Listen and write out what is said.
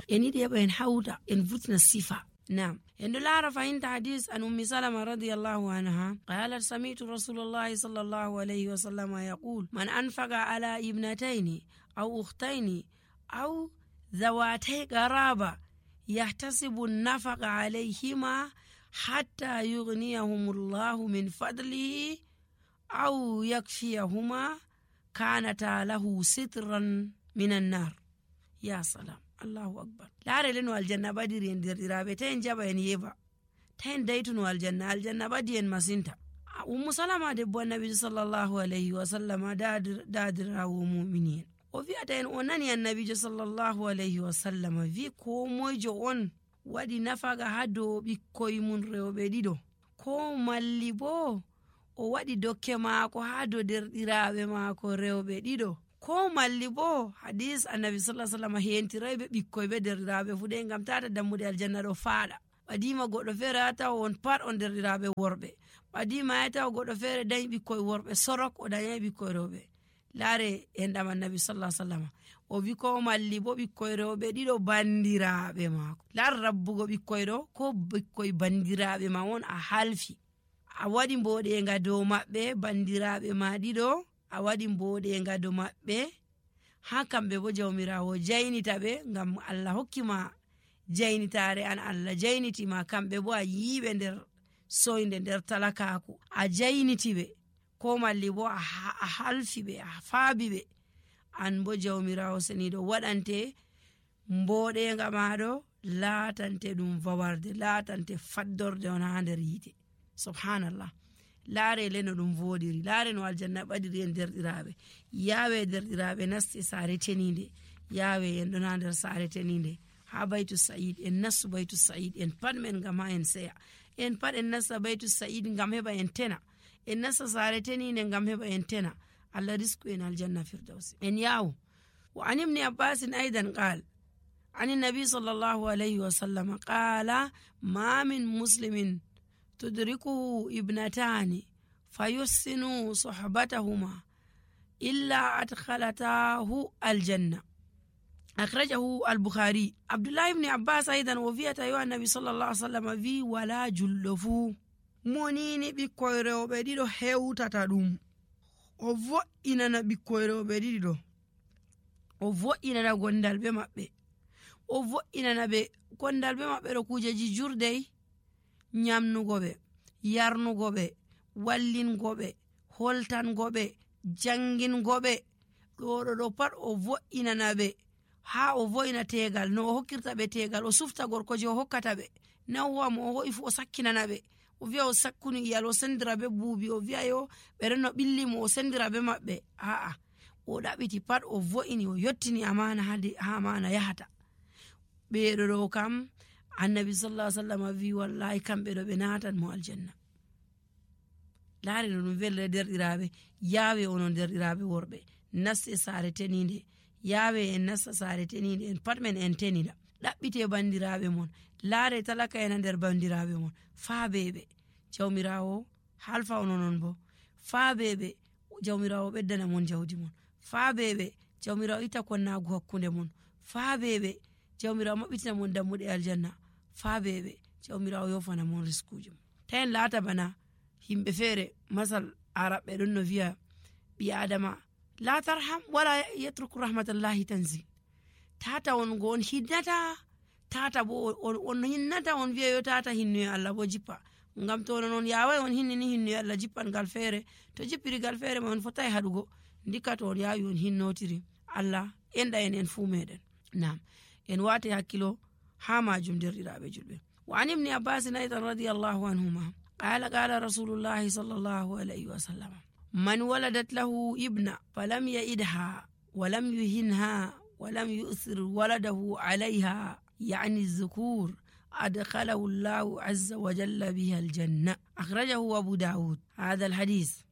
en yiɗi heɓa en hawta en vurtina sifa. Nam en ɗo laara fahinta hadis an ummi salama radiyallahu anha qalat sami'tu rasulullahi sallallahu alayhi wa sallam yaqul man anfaqa ala ibnatayni aw ukhtayni aw zawatay qaraba yahtasibu an-nafaqa alayhima hatta yughniyahumullahu min fadlihi aw yakfiyahuma kanata lahu sitran minan nar. Ya salam, Allahu akbar. Laare le no aljanna badiri en derɗiraaɓe taen jaɓa en yeba taen daytuno aljanna badi en masinta. Ummu salama debbo annabi sallallahu alayhi wa sallam dadirawo mu'minin o wi'ata en o nani annabijo sallallahu alayhi wa sallam wi ko moyjo on waɗi nafaga ha dow ɓikkoy mun rewɓe ɗiɗo ko malli bo o waɗi dokke maako ha dow derɗiraaɓe maako rewɓe ɗiɗo ko malli bo hadis annabi sallallahu alaihi wasallam hentirayɓe ɓikkoy be derɗiraaɓe fuɗe ngam tata dammude aljanna ɗo faaɗa. ɓadima goɗɗo feere ha taw on pat on derɗiraaɓe worɓe, ɓadima ha taw goɗɗo feere dañi ɓikkoy worɓe sorok o dañai ɓikkoy rewɓe. Laare en ɗam annabi sallallahu alaihi wasallam o wi ko malli bo ɓikkoy rewɓe ɗiɗo bandiraaɓe maako. Laar rabbugo ɓikkoy ɗo ko ɓikkoy bandiraaɓe ma on a halfi a waɗi mboɗenga dow maɓɓe, bandiraaɓe ma ɗiɗo a waɗi mboɗenga dow maɓɓe ha kamɓe bo jawmirawo jaynita ɓe ngam Allah hokkima jaynitare an Allah jaynitima kamɓe bo a yiɓe nder soyde nder talakaku a jayniti ɓe ko malli bo a halfi ɓe a faabi ɓe an bo jawmirawo seniɗo waɗante mboɗenga maɗo laatante ɗum vawarde laatante faddorde on ha nder yite. Subhanallah. Laare le no ɗum voɗiri, laare no aljanna ɓadiri en derɗiraaɓe. Yawe derɗiraaɓe nasti saare teninde, yawe en ɗon ha nder saare teninde ha baytu sa'id, en nastu baytu sa'id en pat men ngam ha en seya, en pat en nasta baytu sa'id ngam heɓa en tena, en nasta saare teninde ngam heɓa en tena. Allah risku en aljanna firdausi. En yawo wa an ibn Abbas aidan qal an nabi sallallahu alayhi wa sallam qala ma min muslimin tudrikuhu ibnatani fayussinu suhbatahuma illa adkhalatahu aljanna. Akhrajahu al-Bukhari. Abdullah ibn Abbas aidan o wi'ata yo annabi sallallahu alaihi wasallam wi wala jullofu monini ɓikkoy rewɓe ɗiɗo hewtata ɗum o vo'inana ɓikkoy rewɓe ɗiɗo o vo'inana gondal be maɓɓe o vo'inana ɓe gondal be maɓɓe ɗo kujeji jurdey nyamnugo ɓe yarnugo ɓe wallingo ɓe holtango ɓe jangingo ɓe ɗo pat o vo'inana ɓe ha o vo'ina tegal no o hokkirta ɓe tegal o sufta gorko je o hokkata ɓe nawwamo o ho'i fu o sakkinana ɓe o wi'a o sakkunu iyal o sendira be buubi o wi'a yo ɓe renno ɓillimo o sendira be maɓɓe a'a o ɗaɓiti pat o vo'ini o yottini amana ha amana yahata ɓeɗo ɗo kam annabi sallallahu alaihi wasallam wi wallahi kamɓe ɗo ɓe natan mo aljanna. Laare no ɗum velle derɗiraaɓe yawe onon derɗiraaɓe worɓe naste saare teninde yawe en nasta saare teninde en pat men en tenida ɗaɓɓite bandiraaɓe mon laare talaka en nder bandiraaɓe mon faabeɓe jawmirawo halfa ononon bo faabeɓe jawmirawo ɓeddana mon jawdi mon faabeɓe jawmirawo itta konnagu hakkunde mon faabeɓe jawmirawo maɓɓitina mon dammuɗe aljanna faabeɓe jawmirawo yofana mon riskuji mon. Taen laata bana himɓe feere masal araɓɓe ɗon no wiya ɓi adama la tarham wala yatruku rahmatallahi tanzil. Tata on go on hinnata tata bo on hinnata on wiya yo tata hinnuye Allah bo jippa ngam to non yawai on hinnini hinnuye Allah jippan gal feere to jippiri gal feere ma on fotai haɗugo ndikka to on yawi on hinnotiri Allah enɗa en fuu meɗen. Nam en wati hakkilo ha majum derɗiraɓe julɓe. Wa an ibn Abbas aidan radiyallahu anhuma qala qala rasulullahi sallallahu alayhi wa sallam man waladat lahu ibna falam ya'idha walam yuhinha walam yu'thir waladahu alayha يعني الذكور أدخله الله عز وجل بها الجنة. أخرجه أبو داود. هذا الحديث